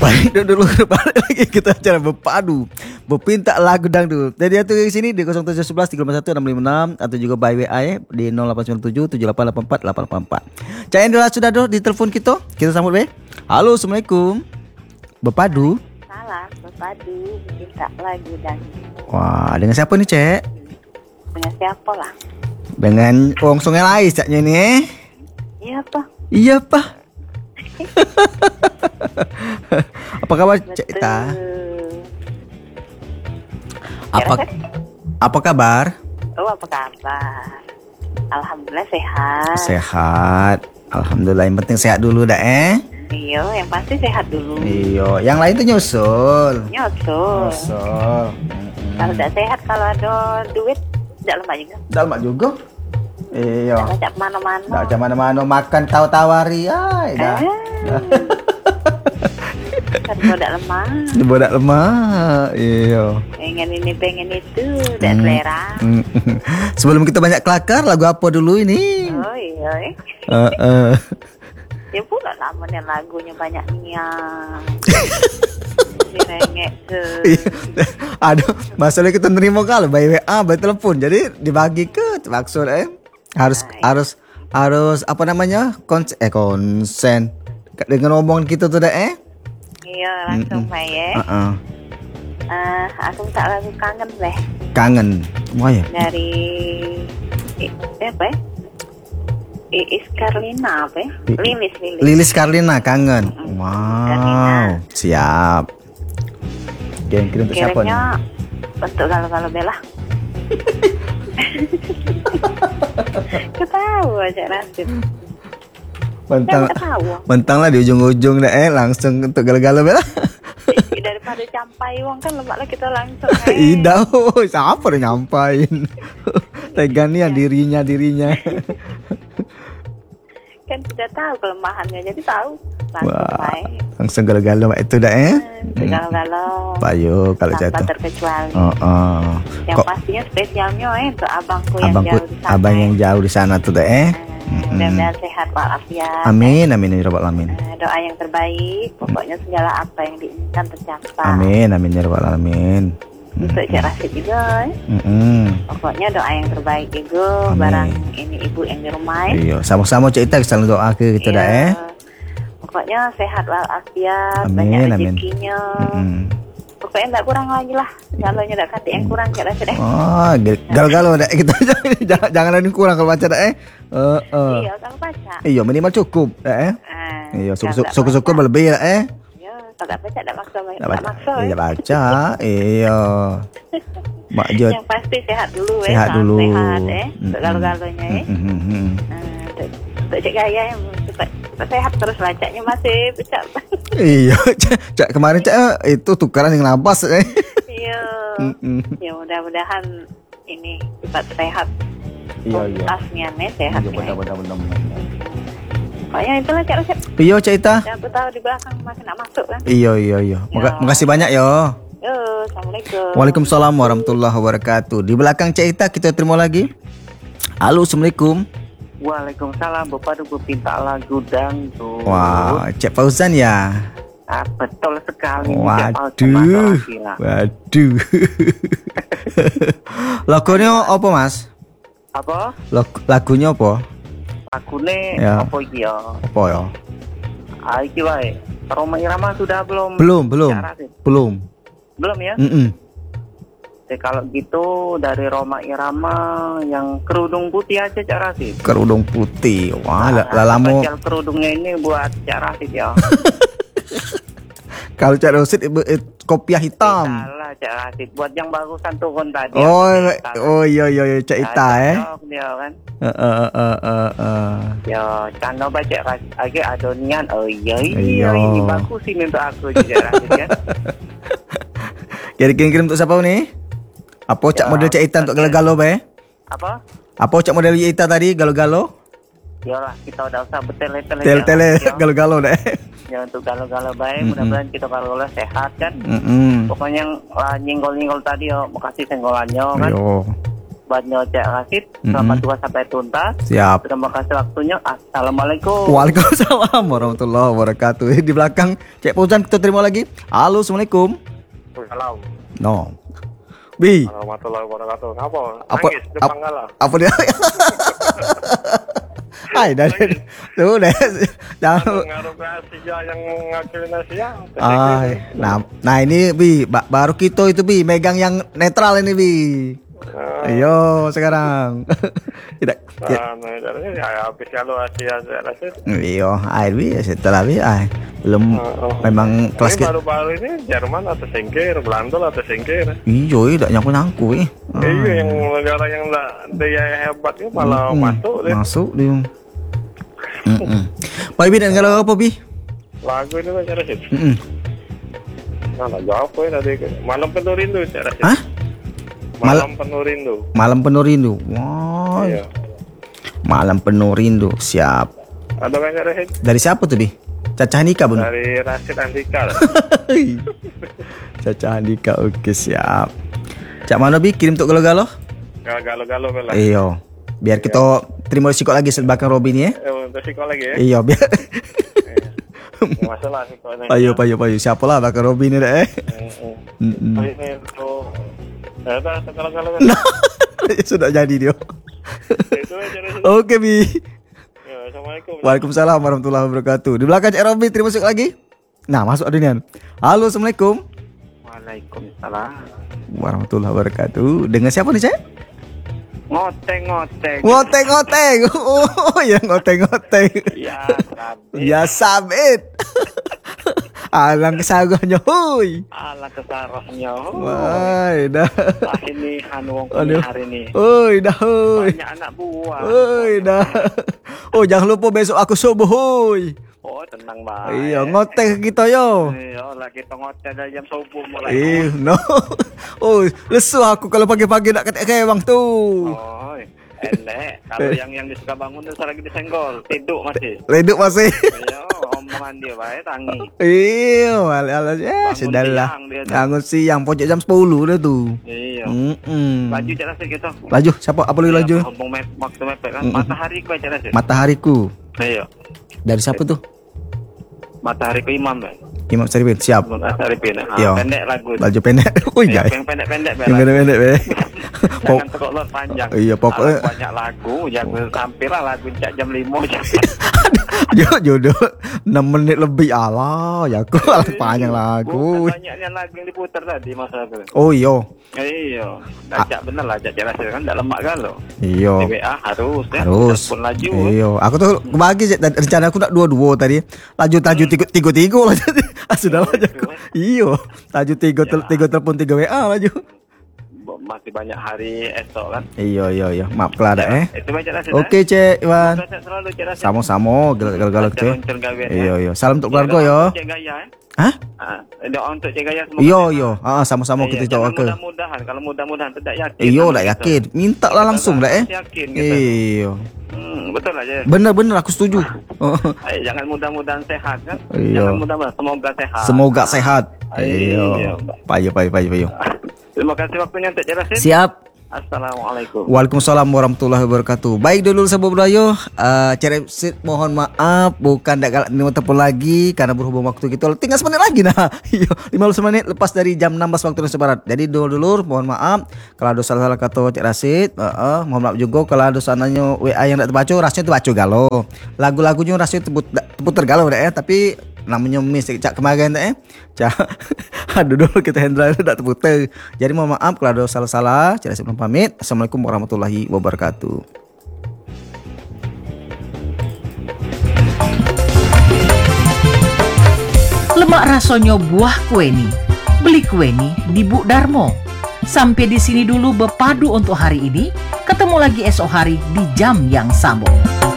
Baik dulu balik lagi kita acara berpadu berpinta lagu dangdut. Jadi itu di sini di 0711 351 656 atau juga by WA ya, di 0897 7884 884. Cak Endra sudah ada di telepon kita. Kita sambut be. Halo, assalamualaikum. Berpadu. Salah, berpadu berpinta lagu dangdut. Wah, dengan siapa nih, Cek? Dengan siapa lah? Dengan Wong Sungai Lais caknya ini Iya Pak. Iya, Pak. Apa kabar Cek Ta? Apa kabar? Oh, apa kabar? Alhamdulillah sehat. Sehat. Alhamdulillah, yang penting sehat dulu dah Iya, yang pasti sehat dulu. Iya, yang lain tuh nyusul. Nyusul. Kalau tidak sehat, kalau ada duit, tidak lemak juga. Tidak lemak juga. Iya. Tidak ajak mana-mana. Tidak ajak mana-mana, makan tahu-tawari dah. Kan bodak lemak. Bodak lemak. Iya. Pengen ini, pengen itu, tidak selera. Sebelum kita banyak kelakar, lagu apa dulu ini? Oh iya. Ya pula namanya lagunya banyak niat. Direngek ke. Aduh, masalah kita nerima kalau by WA, by telepon. Jadi dibagi ke maksud harus apa namanya? Konsen. Dengan omongan kita tuh dah Iya, langsung main ya. Aku tak lagu kangen deh. Kangen. Wah ya. Dari apa ya? Iis Karlina apa ya? Lilis Karlina, kangen. Wow. Karlina. Siap. Kirim untuk siapa nih? Kiranya untuk kalau Bella. Ketawa aja nasib. Mentang lah di ujung-ujung dah langsung untuk galau-galau Bella. Daripada campai wong kan lemaklah kita langsung. Ida, siapa udah nyampain? Tegan nih yang dirinya. Kan sudah tahu kelemahannya, jadi tahu langsung galau-galau itu dah galau-galau. Bayu kalau jatuh terkecuali. Yang pastinya spesialnya untuk abangku yang jauh di sana. Abang yang jauh di sana tuh dah Mudah-mudahan sehat walafiat. Amin ya rabbal alamin. Doa yang terbaik, pokoknya segala apa yang diinginkan tercapai. Amin ya rabbal alamin. Untuk Cik Rasid juga pokoknya doa yang terbaik juga. Barang ini ibu yang di rumah Iya, sama-sama Cik Ita saling doa ke kita dah Pokoknya sehat walafiat, banyak rezekinya. Pokoknya enggak kurang lagi lah. Galaunya enggak kata yang kurang Cik Rasid galau-galau dah kita. Jangan ada yang kurang kalau baca dah Iya, kalau baca. Iya, minimal cukup dah Iya, syukur-syukur berlebih dah Kalau baca tak maksa. Iya baca. Iya. Mak Jod. Yang pasti sehat dulu Sehat dulu. Sehat untuk galau-galaunya Untuk Cik Gaya yang cepat sehat terus lacaknya masih pecah. Iya, Cak kemarin Cak itu tukaran yang nabas Iya. Ya mudah-mudahan ini cepat sehat. Iya. Tasnya sehat. Iya, benar. Pokoknya itulah Cak Rasid. Iya Cak Ita. Aku tahu di belakang masih nak masuk kan. Iya. Makasih banyak yo. Assalamualaikum. Waalaikumsalam warahmatullahi wabarakatuh. Di belakang Cak Ita kita terima lagi. Halo, assalamualaikum. Waalaikumsalam, berpadu berpinta lagu dangdut. Wah, Cek Fauzan ya. Betul sekali. Waduh. Lagunya apa Mas? Apa? Lagunya apa? Lagune apa iki ya? Apa ya? Iki wae. Roma Irama sudah belum? Belum ya? Kalau gitu dari Roma Irama yang kerudung putih aja Cak Rasid. Kerudung putih. Wah, lalamu. Spesial kerudungnya ini buat Cak Rasid ya. Kalau Cak Rasid kopiah hitam. Salah Cak Rasid, buat yang barusan turun tadi. Oh iya Cak Ita dia kan. Ya, canda baca lagi adonian. Iya ini bagus ini untuk aku Cak Rasid kan. Kirim untuk siapa nih? Apa Cak model Cak Ita untuk galau-galau be? Apa Cak model Cak Ita tadi galau-galau? Yalah, kita udah usah bertele-tele. Galau-galau deh. Ya untuk galau-galau baik, mudah-mudahan kita galau-galau sehat kan. Pokoknya yang nyenggol-nyenggol tadi makasih senggolannya kan. Banyo Cek Rasid. Selamat tugas sampai tuntas. Siap. Terima kasih waktunya. Assalamualaikum. Waalaikumsalam warahmatullahi wabarakatuh. Di belakang Cek Fauzan kita terima lagi. Halo, assalamualaikum. Salam. No. Bi. Warahmatullahi wabarakatuh. Apa? Apa? Nangis depan galah. Apa dia? Hai, dari tuh deh. Jangan. Ngaruh ke Asia yang mengakili Asia. Nah ini Bi, baru kita itu Bi, megang yang netral ini Bi. Ayo sekarang. Tidak. Ya, habis kalau Asia Rasid. Iya, air Bi setelah Bi, belum memang kelas ini baru-baru ini Jerman atau singkir, Belanda atau singkir. Iya, tidak nyangku Iya, yang negara yang dia hebat itu malah masuk dia. Masuk dia. Pak Bi, dan kalau apa Bi? Lagu ini Cek Rasid. Nah, jawab tadi. Malam Penuh Rindu Cek Rasid. Hah? Malam Penuh Rindu. Malam Penuh Rindu. Wow. Iya. Malam Penuh Rindu. Siap. Ada kan Cek Rasid? Dari siapa tuh Bi? Caca Andika Bun? Dari Rasid Andika. Caca Andika, oke siap. Cak mana Bi? Kirim untuk galo-galo? Galo-galo bela. Iya. Biar kita terima risiko lagi sebelakang Robin ya. Risiko lagi ya. Iya biar. Masalah risikonya. Ayo. Siapa lah belakang Robin ini deh. Ini tuh. Ya udah, galo-galo. Sudah jadi dia. Itu aja. Oke Bi. Ya, Assalamualaikum. Waalaikumsalam warahmatullahi wabarakatuh. Di belakang Cak Robin terima masuk lagi. Nah masuk Adrian. Halo, assalamualaikum. Waalaikumsalam. Warahmatullahi wabarakatuh. Dengan siapa nih Cak? Ngoteng. Oh ya ngoteng. Ya, Rabi. Ya sabit. Alang kesagahnya hoi. Ala kesarahnya. Wah, dah. Lah ini wong hari ini. Oi, dah hoi. Banyak anak buah. Oi, dah. Oh, jangan lupa besok aku subuh hoi. Oh, tenang Bang. Iya, ngoteng kita yo. Iya, lah kita ngoteng dari jam subuh mulai. No. Oh, lesu aku kalau pagi-pagi nak ketek kewang tuh. Oh, elek. Kalau yang disuka bangun itu lagi disenggol, tidur masih. Leduk masih. Iya, omongan dia baik tangi. Iya, alas ya, sudahlah. Bangun siang pojok jam 10 dah tuh. Iya. Laju cara sih gitu. Laju, siapa? Apa lu laju? Ngomong waktu mepet kan. Matahari ku cara sih. Matahariku. Iya. Dari siapa tuh? Matahari ku Imam, Bang. Imam Saripin, siap. Matahari pindah. Iya. Pendek lagu. Laju pendek. Oh iya. Yang pendek-pendek, Yang pendek-pendek, be. Jangan tekok lot panjang. Iya, pokoknya banyak lagu, jangan hampir lah lagu jam 5 jam. Jodoh 6 menit lebih ala ya aku panjang lagu. Banyaknya lagu yang diputar tadi masa itu. Oh iya. Iya, ajak bener lah, ajak jelas kan enggak lemak kan lo. Iya. WA harus ya. Harus. Pun laju. Iya, aku tuh bagi rencana aku nak dua tadi. Laju tiga lah. Sudah aja. Iya, laju tiga telepon 3 WA laju. Masih banyak hari esok kan. Iya. Maaf lah ada Itu baca lah. Oke, Cek Iwan. Selalu jelas. Sama-sama galak-galak Cek. Iya. Salam untuk keluarga ya. Cek Gaya. Hah? Doa untuk Cek Gaya semoga. Iya. Sama-sama kita doa ke. Mudah-mudahan, kalau mudah-mudahan tidak yakin. Iya, tak yakin. Minta lah langsung dah Yakin gitu. Iya. Betul aja. Bener aku setuju. Jangan mudah-mudahan sehat kan. Iya. Jangan mudah-mudahan semoga sehat. Iya. Payo. Terima kasih waktunya untuk jelasin. Siap. Assalamualaikum. Waalaikumsalam warahmatullahi wabarakatuh. Baik dulu sahabat Brayo, Cerepsit mohon maaf bukan tak galak ini telepon lagi karena berhubung waktu kita tinggal semenit lagi nah. 15 menit lepas dari jam 16 waktu Indonesia Barat. Jadi dulur mohon maaf kalau ada salah-salah kata Cek Rasid, mohon maaf juga kalau ada sananya WA yang tak terbaca, rasanya terbaca galo. Lagu-lagunya rasanya terputar galo ya, tapi namanya miss Cak kemarin Cak aduh dulu kita Hendra tidak terputar. Jadi mohon maaf kalau ada salah-salah. Cak Rasid pamit. Assalamualaikum warahmatullahi wabarakatuh. Lemak rasonyo buah kueni. Beli kueni di Bu Darmo. Sampai di sini dulu bepadu untuk hari ini. Ketemu lagi esok hari di jam yang sama.